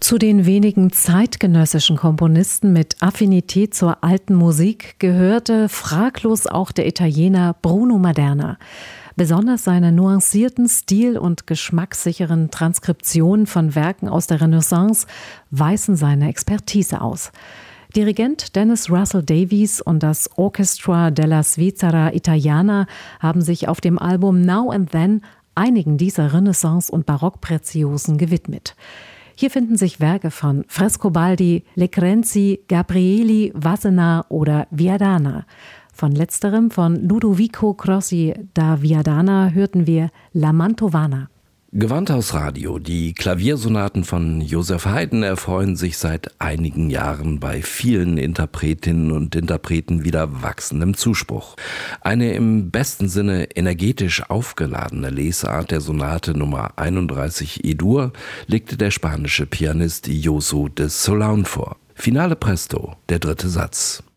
Zu den wenigen zeitgenössischen Komponisten mit Affinität zur alten Musik gehörte fraglos auch der Italiener Bruno Maderna. Besonders seine nuancierten, stil- und geschmackssicheren Transkriptionen von Werken aus der Renaissance weisen seine Expertise aus. Dirigent Dennis Russell Davies und das Orchestra della Svizzera Italiana haben sich auf dem Album Now and Then einigen dieser Renaissance- und Barockpreziosen gewidmet. Hier finden sich Werke von Frescobaldi, Lecrenzi, Gabrieli, Wassenaar oder Viadana. Von letzterem, von Ludovico Crossi da Viadana, hörten wir La Mantovana. Gewandhaus Radio. Die Klaviersonaten von Joseph Haydn erfreuen sich seit einigen Jahren bei vielen Interpretinnen und Interpreten wieder wachsendem Zuspruch. Eine im besten Sinne energetisch aufgeladene Lesart der Sonate Nummer 31 E-Dur legte der spanische Pianist Josu de Solaun vor. Finale Presto, der dritte Satz.